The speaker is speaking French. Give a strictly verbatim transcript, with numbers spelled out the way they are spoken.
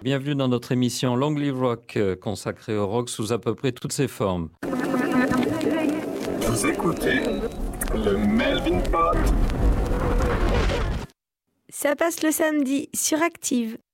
Bienvenue dans notre émission Long Live Rock, euh, consacrée au rock sous à peu près toutes ses formes. Vous écoutez le Melvin Pod. Ça passe le samedi sur Active.